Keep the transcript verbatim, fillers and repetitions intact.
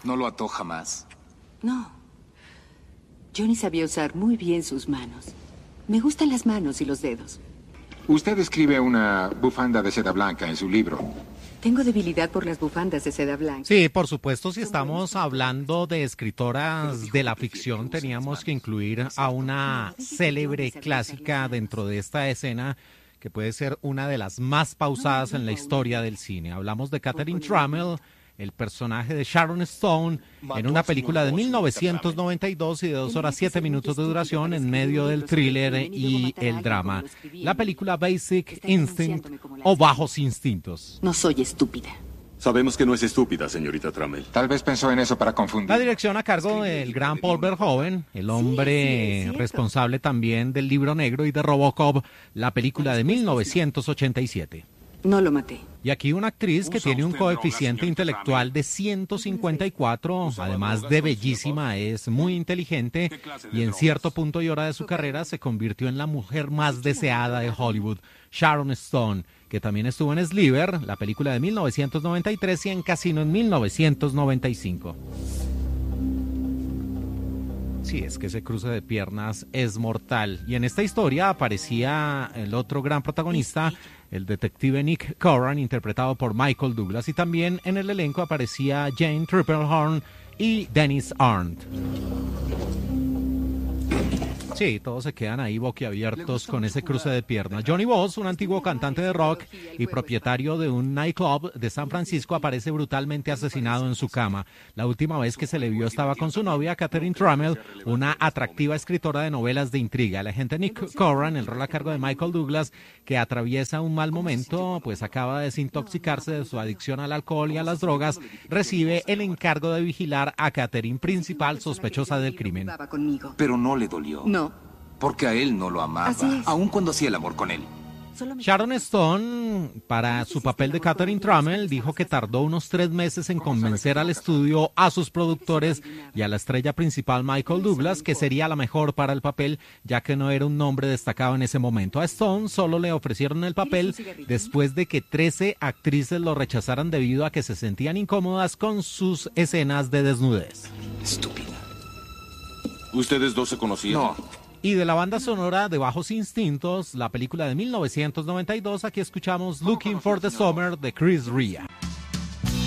¿No lo ató jamás? No. Johnny sabía usar muy bien sus manos. Me gustan las manos y los dedos. Usted escribe una bufanda de seda blanca en su libro. Tengo debilidad por las bufandas de seda blanca. Sí, por supuesto, si estamos hablando de escritoras de la ficción, teníamos que incluir a una célebre clásica dentro de esta escena que puede ser una de las más pausadas en la historia del cine. Hablamos de Catherine Trammell, el personaje de Sharon Stone, en una película de mil novecientos noventa y dos y de dos horas siete minutos de duración en medio del thriller y el drama. La película Basic Instinct o Bajos Instintos. No soy estúpida. Sabemos que no es estúpida, señorita Trammell. Tal vez pensó en eso para confundir. La dirección a cargo del gran Paul Verhoeven, el hombre responsable también del Libro Negro y de Robocop, la película de mil novecientos ochenta y siete. No lo maté. Y aquí una actriz que tiene un coeficiente intelectual de ciento cincuenta y cuatro, además de bellísima, es muy inteligente y en cierto punto y hora de su carrera se convirtió en la mujer más deseada de Hollywood, Sharon Stone, que también estuvo en Sliver, la película de mil novecientos noventa y tres, y en Casino en mil novecientos noventa y cinco. Sí, es que ese cruce de piernas es mortal. Y en esta historia aparecía el otro gran protagonista, el detective Nick Corran, interpretado por Michael Douglas. Y también en el elenco aparecía Jane Tripplehorn y Dennis Arndt. Sí, todos se quedan ahí boquiabiertos con ese cruce de piernas. Johnny Voss, un antiguo cantante de rock y propietario de un nightclub de San Francisco, aparece brutalmente asesinado en su cama. La última vez que se le vio estaba con su novia, Catherine Trammell, una atractiva escritora de novelas de intriga. El agente Nick Corran, el rol a cargo de Michael Douglas, que atraviesa un mal momento, pues acaba de desintoxicarse de su adicción al alcohol y a las drogas, recibe el encargo de vigilar a Catherine, principal sospechosa del crimen. Pero no le dolió. No. Porque a él no lo amaba, aun cuando hacía el amor con él. Sharon Stone, para su papel de Catherine Trammell, dijo que tardó unos tres meses en convencer al estudio, a sus productores y a la estrella principal Michael Douglas que sería la mejor para el papel, ya que no era un nombre destacado en ese momento. A Stone solo le ofrecieron el papel después de que trece actrices lo rechazaran debido a que se sentían incómodas con sus escenas de desnudez. Estúpida. ¿Ustedes dos se conocían? No. Y de la banda sonora de Bajos Instintos, la película de mil novecientos noventa y dos, aquí escuchamos Looking for the Summer de Chris Rea.